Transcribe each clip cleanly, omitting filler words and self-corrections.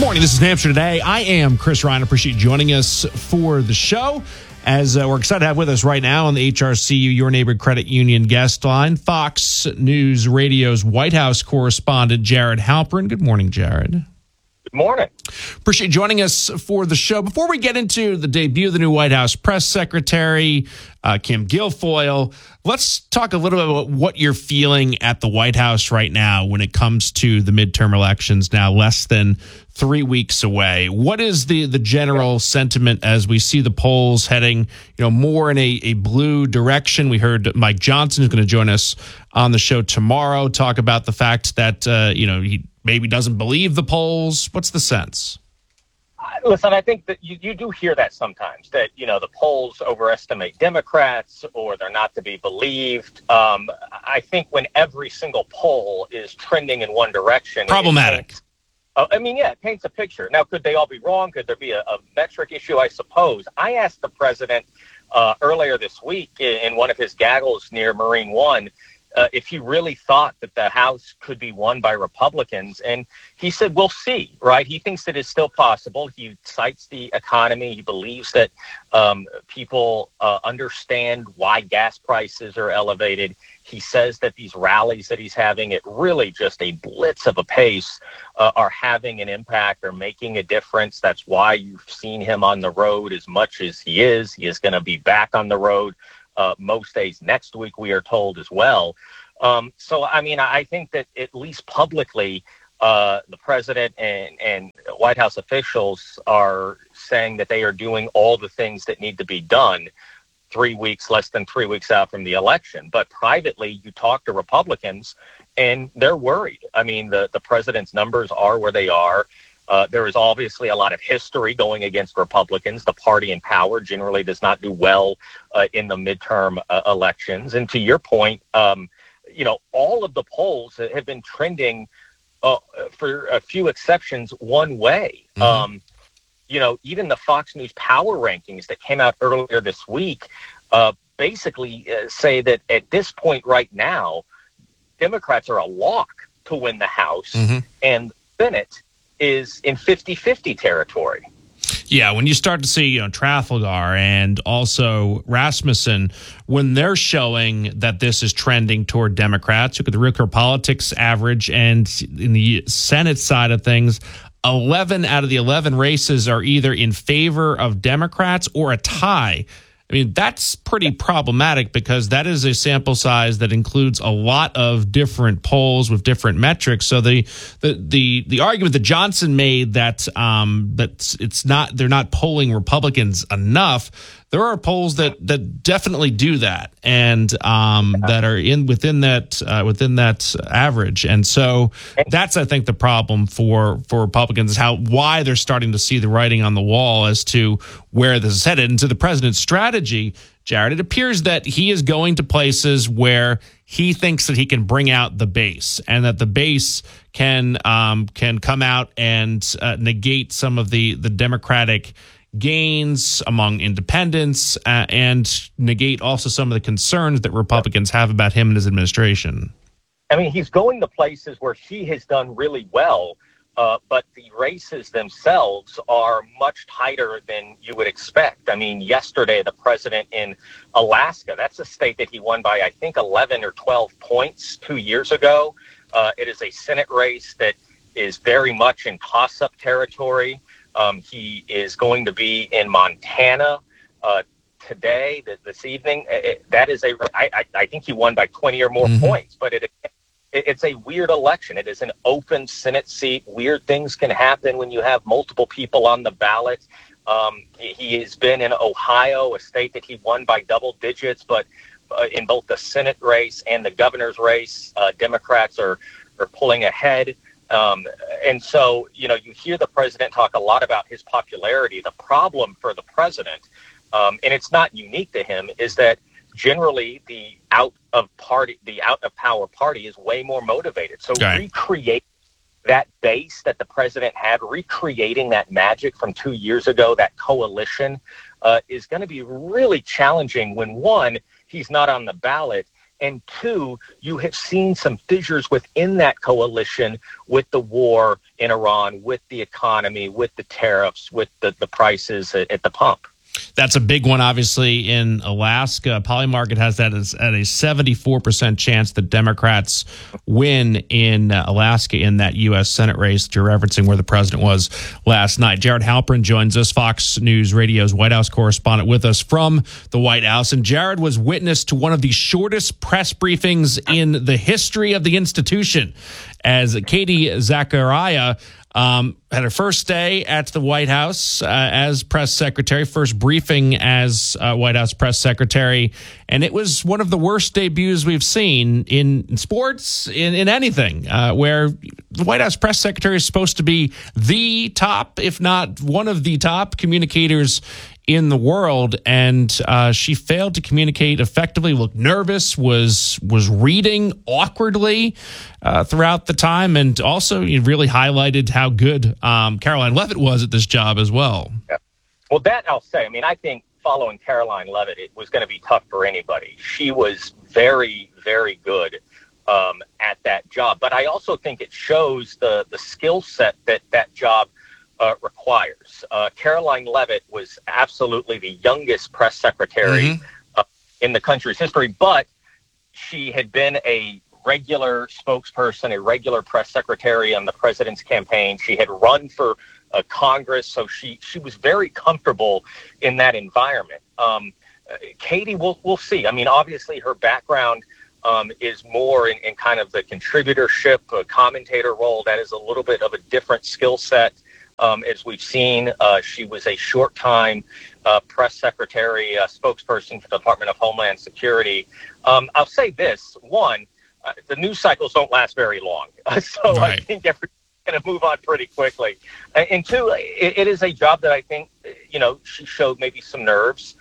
morning. This is New Hampshire Today. I am Chris Ryan. Appreciate you joining us for the show. As we're excited to have with us right now on the HRCU Your Neighborhood Credit Union guest line, Fox News Radio's White House correspondent, Jared Halpern. Good morning, Jared. Good morning. Appreciate you joining us for the show. Before we get into the debut of the new White House press secretary, Kim Guilfoyle, let's talk a little bit about what you're feeling at the White House right now when it comes to the midterm elections, now less than 3 weeks away. What is the general sentiment as we see the polls heading, more in a blue direction? We heard Mike Johnson is going to join us on the show tomorrow, talk about the fact that, he maybe doesn't believe the polls. What's the sense? Listen, I think that you do hear that sometimes, that, the polls overestimate Democrats or they're not to be believed. I think when every single poll is trending in one direction. Problematic. It paints a picture. Now, could they all be wrong? Could there be a metric issue? I suppose. I asked the president earlier this week in one of his gaggles near Marine One if he really thought that the House could be won by Republicans. And he said, we'll see, right? He thinks it is still possible. He cites the economy. He believes that people understand why gas prices are elevated. He says that these rallies that he's having at really just a blitz of a pace are having an impact, are making a difference. That's why you've seen him on the road as much as he is. He is going to be back on the road most days next week, we are told as well. I think that at least publicly, the president and White House officials are saying that they are doing all the things that need to be done less than 3 weeks out from the election. But privately, you talk to Republicans and they're worried. The president's numbers are where they are. There is obviously a lot of history going against Republicans. The party in power generally does not do well in the midterm elections. And to your point, all of the polls have been trending, for a few exceptions, one way. Mm-hmm. Even the Fox News Power rankings that came out earlier this week basically say that at this point right now, Democrats are a lock to win the House, mm-hmm. and Senate is in 50-50 territory. Yeah, when you start to see, Trafalgar and also Rasmussen, when they're showing that this is trending toward Democrats, look at the Real Clear Politics average, and in the Senate side of things, 11 out of the 11 races are either in favor of Democrats or a tie. That's pretty problematic because that is a sample size that includes a lot of different polls with different metrics. So the argument that Johnson made that they're not polling Republicans enough. There are polls that definitely do that, and that are within that average, and so that's, I think, the problem for Republicans is why they're starting to see the writing on the wall as to where this is headed. And to the president's strategy, Jared, it appears that he is going to places where he thinks that he can bring out the base, and that the base can come out and negate some of the Democratic gains among independents, and negate also some of the concerns that Republicans have about him and his administration. He's going to places where he has done really well, but the races themselves are much tighter than you would expect. Yesterday, the president in Alaska, that's a state that he won by, I think, 11 or 12 points 2 years ago. It is a Senate race that is very much in toss-up territory. He is going to be in Montana today, this evening. I think he won by 20 or more mm-hmm. points, but it's a weird election. It is an open Senate seat. Weird things can happen when you have multiple people on the ballot. He has been in Ohio, a state that he won by double digits, but in both the Senate race and the governor's race, Democrats are pulling ahead. And so, you hear the president talk a lot about his popularity. The problem for the president, and it's not unique to him, is that generally the out of power party is way more motivated. So recreate that base that the president had, recreating that magic from 2 years ago, that coalition, is going to be really challenging when, one, he's not on the ballot, And two, you have seen some fissures within that coalition with the war in Iran, with the economy, with the tariffs, with the prices at the pump. That's a big one, obviously, in Alaska. Polymarket has that as at a 74% chance that Democrats win in Alaska in that U.S. Senate race that you're referencing where the president was last night. Jared Halpern joins us, Fox News Radio's White House correspondent, with us from the White House. And Jared was witness to one of the shortest press briefings in the history of the institution as Katie Zachariah had her first day at the White House as press secretary, first briefing as White House press secretary. And it was one of the worst debuts we've seen in sports, in anything, where the White House press secretary is supposed to be the top, if not one of the top communicators in the world, and she failed to communicate effectively, looked nervous, was reading awkwardly throughout the time, and also really highlighted how good Caroline Leavitt was at this job as well. Yeah. Well, that I'll say. I mean, I think following Caroline Leavitt, it was going to be tough for anybody. She was very, very good at that job, but I also think it shows the skill set that job requires. Caroline Leavitt was absolutely the youngest press secretary in the country's history, but she had been a regular spokesperson, a regular press secretary on the president's campaign. She had run for Congress, so she was very comfortable in that environment. Katie, we'll see. I mean, obviously her background is more in kind of the contributorship, commentator role. That is a little bit of a different skill set. As we've seen, she was a short-time press secretary, spokesperson for the Department of Homeland Security. I'll say this. One, the news cycles don't last very long. So right. I think everyone's going to move on pretty quickly. And two, it is a job that I think, she showed maybe some nerves.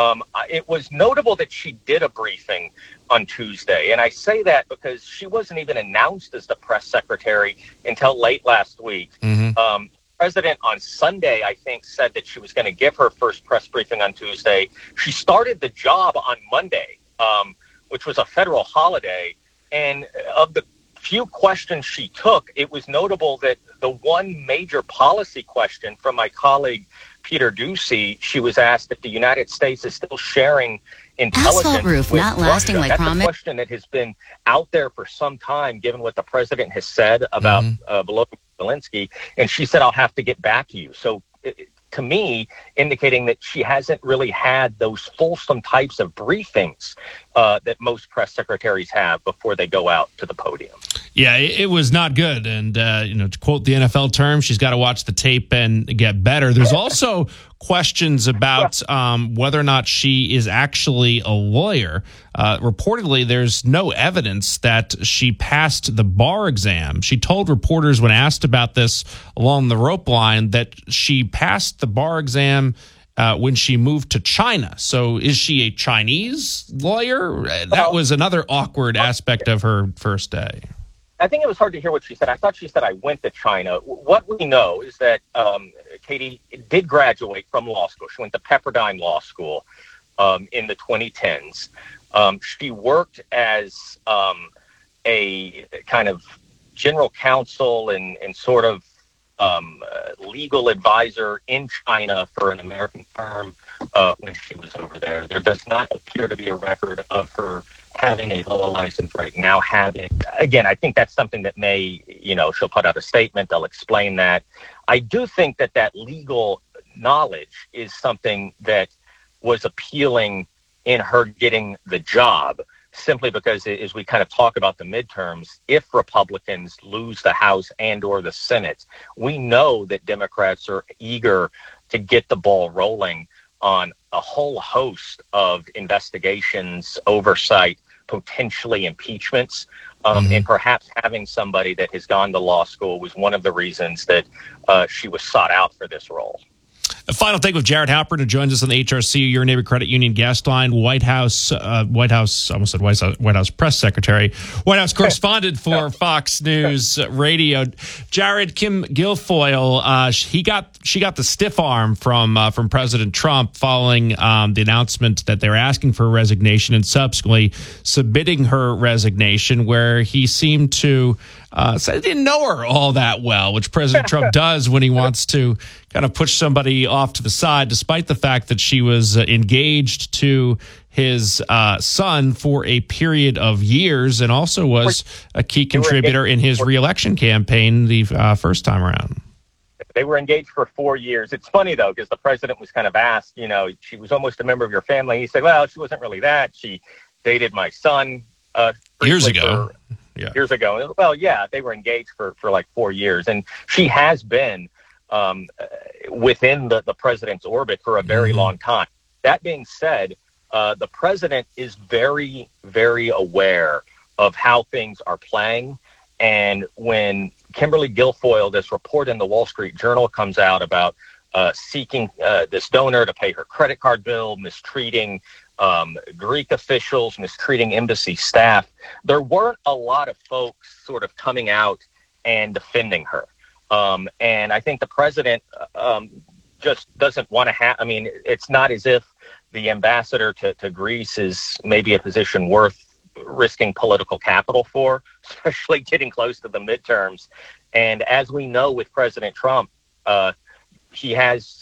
It was notable that she did a briefing on Tuesday. And I say that because she wasn't even announced as the press secretary until late last week. President on Sunday, I think, said that she was going to give her first press briefing on Tuesday. She started the job on Monday, which was a federal holiday. And of the few questions she took, it was notable that the one major policy question from my colleague, Peter Doocy, she was asked if the United States is still sharing intelligence asphalt roof with not lasting Russia. like That's a question that has been out there for some time, given what the president has said about Volodymyr Zelensky. And she said, I'll have to get back to you. So to me, indicating that she hasn't really had those fulsome types of briefings that most press secretaries have before they go out to the podium. Yeah, it was not good. And, to quote the NFL term, she's got to watch the tape and get better. There's also questions about whether or not she is actually a lawyer. Reportedly, there's no evidence that she passed the bar exam. She told reporters when asked about this along the rope line that she passed the bar exam when she moved to China. So is she a Chinese lawyer? That was another awkward aspect of her first day. I think it was hard to hear what she said. I thought she said, I went to China. What we know is that Katie did graduate from law school. She went to Pepperdine Law School in the 2010s. She worked as a kind of general counsel and sort of legal advisor in China for an American firm when she was over there. There does not appear to be a record of her having a law license right now. Again, I think that's something that may, she'll put out a statement, they'll explain that. I do think that legal knowledge is something that was appealing in her getting the job, simply because as we kind of talk about the midterms, if Republicans lose the House and or the Senate, we know that Democrats are eager to get the ball rolling on a whole host of investigations, oversight, potentially impeachments, and perhaps having somebody that has gone to law school was one of the reasons that she was sought out for this role. A final thing with Jared Halpern, who joins us on the HRC, Your Neighbor Credit Union guest line, White House press secretary, White House correspondent for Fox News Radio. Jared, Kim Guilfoyle, she got the stiff arm from President Trump following the announcement that they're asking for a resignation and subsequently submitting her resignation, where he seemed to say he didn't know her all that well, which President Trump does when he wants to kind of push somebody off to the side, despite the fact that she was engaged to his son for a period of years and also was a key contributor in his reelection campaign the first time around. They were engaged for 4 years. It's funny, though, because the president was kind of asked, she was almost a member of your family. He said, well, she wasn't really that. She dated my son years ago. Years ago. Well, yeah, they were engaged for like 4 years. And she has been within the president's orbit for a very long time. That being said, the president is very, very aware of how things are playing. And when Kimberly Guilfoyle, this report in the Wall Street Journal comes out about seeking this donor to pay her credit card bill, mistreating Greek officials, mistreating embassy staff, there weren't a lot of folks sort of coming out and defending her. And I think the president just doesn't want to have, it's not as if the ambassador to Greece is maybe a position worth risking political capital for, especially getting close to the midterms. And as we know with President Trump, he has,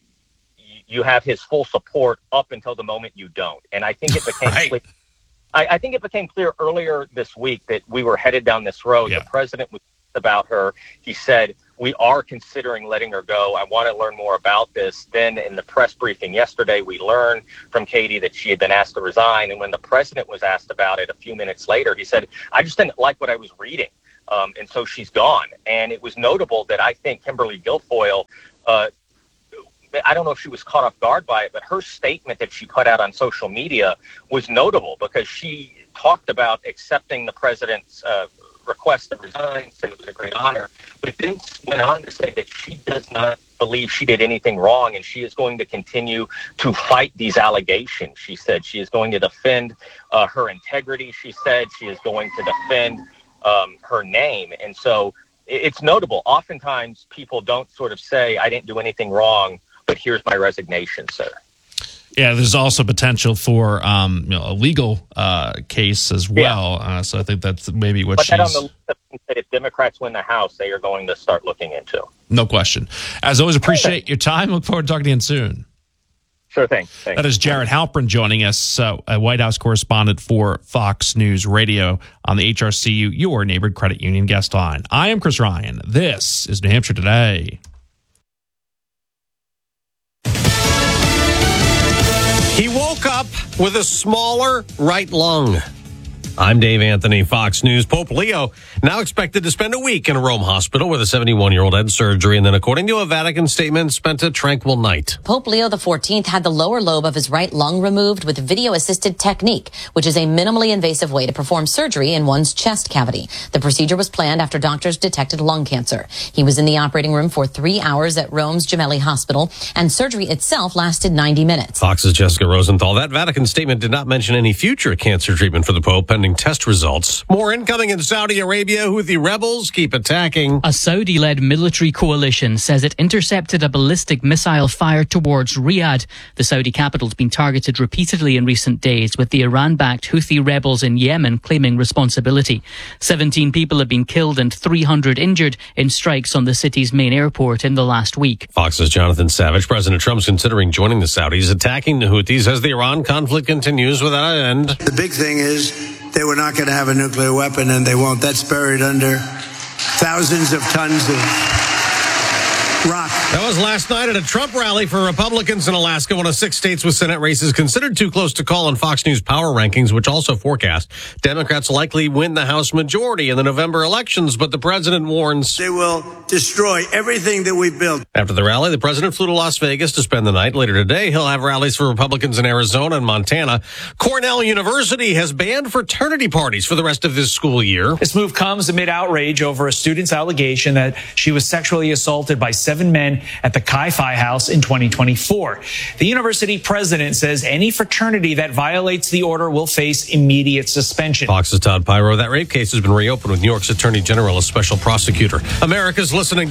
you have his full support up until the moment you don't. And I think it became clear, I think it became clear earlier this week that we were headed down this road. Yeah. The president was about her. He said, we are considering letting her go. I want to learn more about this. Then in the press briefing yesterday, we learned from Katie that she had been asked to resign. And when the president was asked about it a few minutes later, he said, I just didn't like what I was reading. And so she's gone. And it was notable that I think Kimberly Guilfoyle, I don't know if she was caught off guard by it, but her statement that she put out on social media was notable because she talked about accepting the president's request to resign, said it was a great honor, but then went on to say that she does not believe she did anything wrong and she is going to continue to fight these allegations. She said she is going to defend her integrity. She said she is going to defend her name. And so it's notable. Oftentimes people don't sort of say, I didn't do anything wrong, but here's my resignation, sir. Yeah, there's also potential for a legal case as well. Yeah. So I think that's maybe what she's... But that on the list of things that if Democrats win the House, they are going to start looking into. No question. As always, appreciate your time. Look forward to talking to you soon. Sure thing. Thanks. That is Jared Halpern joining us, a White House correspondent for Fox News Radio on the HRCU, your neighborhood credit union guest line. I am Chris Ryan. This is New Hampshire Today. He woke up with a smaller right lung. I'm Dave Anthony, Fox News. Pope Leo now expected to spend a week in a Rome hospital where the 71-year-old had surgery and then, according to a Vatican statement, spent a tranquil night. Pope Leo XIV had the lower lobe of his right lung removed with video-assisted technique, which is a minimally invasive way to perform surgery in one's chest cavity. The procedure was planned after doctors detected lung cancer. He was in the operating room for 3 hours at Rome's Gemelli Hospital, and surgery itself lasted 90 minutes. Fox's Jessica Rosenthal. That Vatican statement did not mention any future cancer treatment for the Pope pending test results. More incoming in Saudi Arabia. Houthi rebels keep attacking. A Saudi-led military coalition says it intercepted a ballistic missile fired towards Riyadh. The Saudi capital's been targeted repeatedly in recent days, with the Iran-backed Houthi rebels in Yemen claiming responsibility. 17 people have been killed and 300 injured in strikes on the city's main airport in the last week. Fox's Jonathan Savage. President Trump's considering joining the Saudis, attacking the Houthis as the Iran conflict continues without end. The big thing is they were not going to have a nuclear weapon, and they won't. That's buried under thousands of tons of rock. That was last night at a Trump rally for Republicans in Alaska, one of 6 states with Senate races considered too close to call on Fox News Power Rankings, which also forecast Democrats likely win the House majority in the November elections, but the president warns they will destroy everything that we've built. After the rally, the president flew to Las Vegas to spend the night. Later today, he'll have rallies for Republicans in Arizona and Montana. Cornell University has banned fraternity parties for the rest of this school year. This move comes amid outrage over a student's allegation that she was sexually assaulted by 7 men at the Chi Phi House in 2024. The university president says any fraternity that violates the order will face immediate suspension. Fox's Todd Pyro. That rape case has been reopened with New York's Attorney General as special prosecutor. America's listening to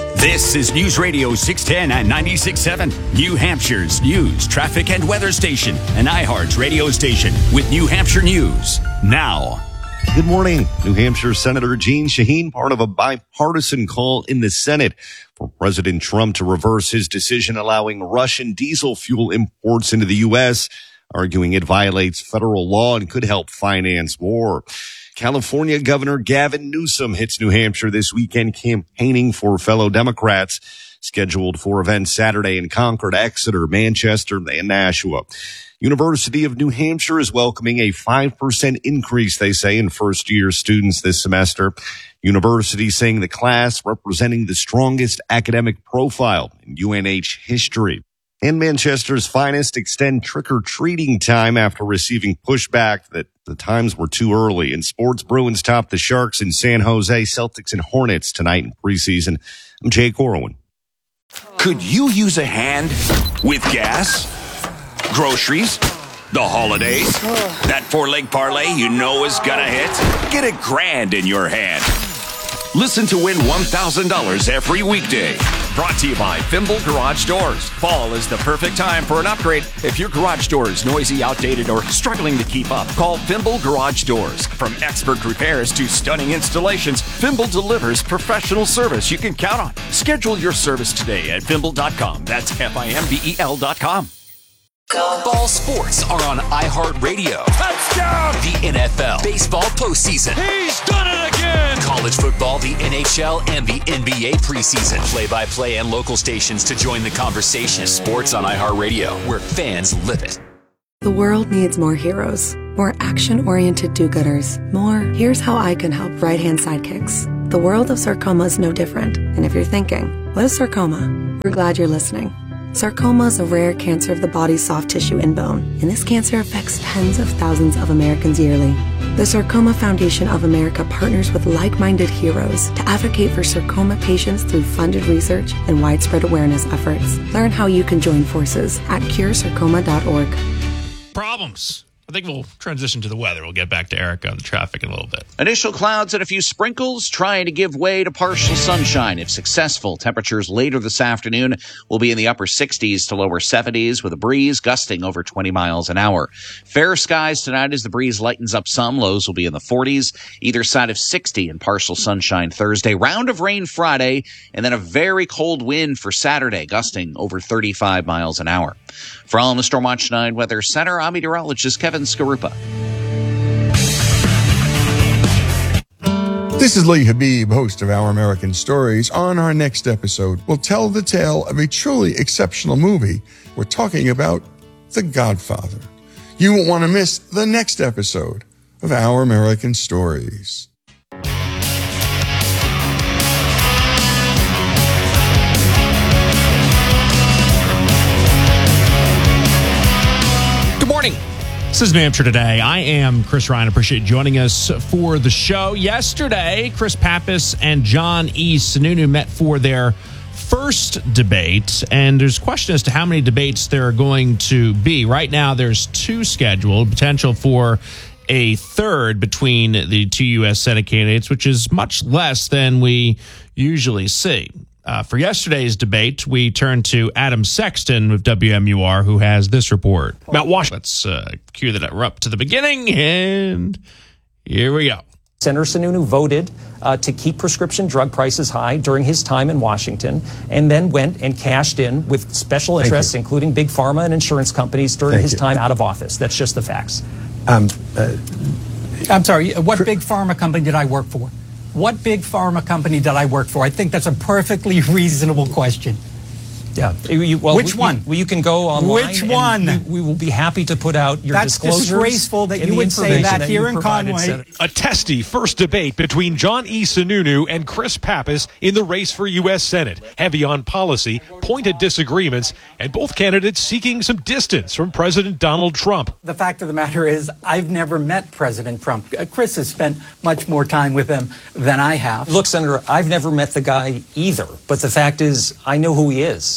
This is News Radio 610 and 96.7, New Hampshire's news, traffic, and weather station, and iHeart's radio station with New Hampshire News. Now. Good morning. New Hampshire Senator Jeanne Shaheen, part of a bipartisan call in the Senate for President Trump to reverse his decision allowing Russian diesel fuel imports into the U.S., arguing it violates federal law and could help finance war. California Governor Gavin Newsom hits New Hampshire this weekend campaigning for fellow Democrats, scheduled for events Saturday in Concord, Exeter, Manchester, and Nashua. University of New Hampshire is welcoming a 5% increase, they say, in first-year students this semester. University saying the class representing the strongest academic profile in UNH history. And Manchester's finest extend trick-or-treating time after receiving pushback that the times were too early. In sports, Bruins top the Sharks in San Jose, Celtics and Hornets tonight in preseason. I'm Jake Corwin. Could you use a hand with gas, groceries, the holidays? That four-leg parlay you know is gonna hit? Get $1,000 in your hand. Listen to win $1,000 every weekday. Brought to you by Fimble Garage Doors. Fall is the perfect time for an upgrade. If your garage door is noisy, outdated, or struggling to keep up, call Fimble Garage Doors. From expert repairs to stunning installations, Fimble delivers professional service you can count on. Schedule your service today at Fimble.com. That's Fimbel.com. Ball sports are on iHeartRadio. Touchdown! The NFL, baseball postseason. He's done it again! College football, the NHL, and the NBA preseason. Play-by-play and local stations to join the conversation. Sports on iHeartRadio, where fans live it. The world needs more heroes, more action-oriented do-gooders, more here's how I can help right-hand sidekicks. The world of sarcoma is no different. And if you're thinking, what is sarcoma? We're glad you're listening. Sarcoma is a rare cancer of the body's soft tissue and bone, and this cancer affects tens of thousands of Americans yearly. The Sarcoma Foundation of America partners with like-minded heroes to advocate for sarcoma patients through funded research and widespread awareness efforts. Learn how you can join forces at curesarcoma.org. Problems. I think we'll transition to the weather. We'll get back to Erica on the traffic in a little bit. Initial clouds and a few sprinkles trying to give way to partial sunshine. If successful, temperatures later this afternoon will be in the upper 60s to lower 70s with a breeze gusting over 20 miles an hour. Fair skies tonight as the breeze lightens up some. Lows will be in the 40s, either side of 60 and partial sunshine Thursday. Round of rain Friday, and then a very cold wind for Saturday, gusting over 35 miles an hour. For all in the Stormwatch 9 Weather Center, I'm meteorologist Kevin Skarupa. This is Lee Habib, host of Our American Stories. On our next episode, we'll tell the tale of a truly exceptional movie. We're talking about The Godfather. You won't want to miss the next episode of Our American Stories. This is New Hampshire Today. I am Chris Ryan. Appreciate you joining us for the show. Yesterday, Chris Pappas and John E. Sununu met for their first debate, and there's a question as to how many debates there are going to be. Right now, there's 2 scheduled, potential for a third between the 2 U.S. Senate candidates, which is much less than we usually see. For yesterday's debate, we turned to Adam Sexton of WMUR, who has this report. Mount Washington. Let's cue that up to the beginning, and here we go. Senator Sununu voted to keep prescription drug prices high during his time in Washington, and then went and cashed in with special interests, including big pharma and insurance companies during his time out of office. That's just the facts. I'm sorry, what big pharma company did I work for? What big pharma company did I work for? I think that's a perfectly reasonable question. Yeah. Which one? You can go online. Which one? We will be happy to put out your disclosures. That's disgraceful that you would say that here in Conway. A testy first debate between John E. Sununu and Chris Pappas in the race for U.S. Senate. Heavy on policy, pointed disagreements, and both candidates seeking some distance from President Donald Trump. The fact of the matter is, I've never met President Trump. Chris has spent much more time with him than I have. Look, Senator, I've never met the guy either. But the fact is, I know who he is.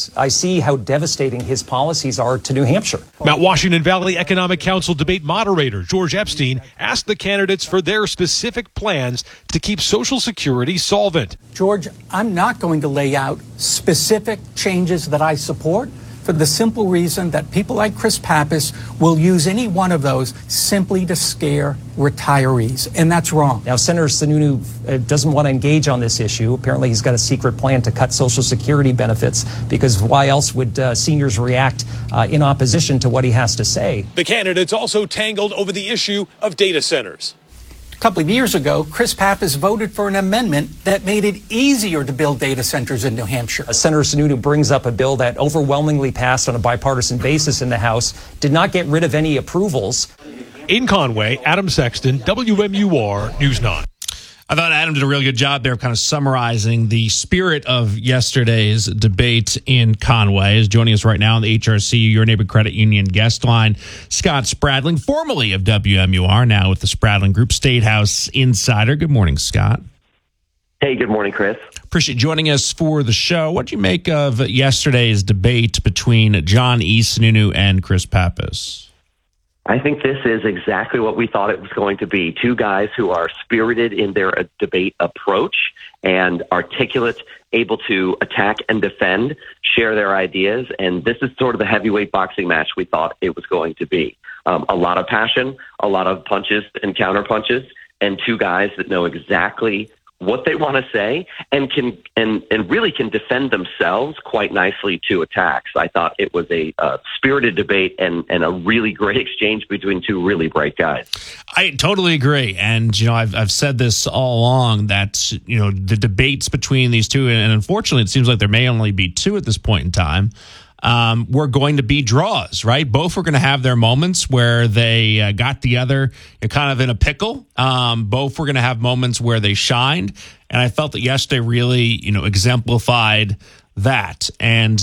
this. I see how devastating his policies are to New Hampshire. Mount Washington Valley Economic Council debate moderator George Epstein asked the candidates for their specific plans to keep Social Security solvent. George, I'm not going to lay out specific changes that I support for the simple reason that people like Chris Pappas will use any one of those simply to scare retirees, and that's wrong. Now, Senator Sununu doesn't want to engage on this issue. Apparently, he's got a secret plan to cut Social Security benefits, because why else would seniors react in opposition to what he has to say? The candidates also tangled over the issue of data centers. A couple of years ago, Chris Pappas voted for an amendment that made it easier to build data centers in New Hampshire. Senator Sununu brings up a bill that overwhelmingly passed on a bipartisan basis in the House, did not get rid of any approvals. In Conway, Adam Sexton, WMUR News 9. I thought Adam did a really good job there of kind of summarizing the spirit of yesterday's debate in Conway. Is joining us right now on the HRC, Your Neighborhood Credit Union guest line, Scott Spradling, formerly of WMUR, now with the Spradling Group, State House Insider. Good morning, Scott. Hey, good morning, Chris. Appreciate joining us for the show. What did you make of yesterday's debate between John E. Sununu and Chris Pappas? I think this is exactly what we thought it was going to be. Two guys who are spirited in their debate approach and articulate, able to attack and defend, share their ideas. And this is sort of the heavyweight boxing match we thought it was going to be. A lot of passion, a lot of punches and counter punches, and two guys that know exactly what they want to say and can and really can defend themselves quite nicely to attacks. I thought it was a spirited debate and a really great exchange between two really bright guys. I totally agree. And, you know, I've said this all along that, you know, the debates between these two, and unfortunately it seems like there may only be two at this point in time, were going to be draws, right? Both were going to have their moments where they got the other kind of in a pickle. Both were going to have moments where they shined. And I felt that yesterday really, you know, exemplified that. And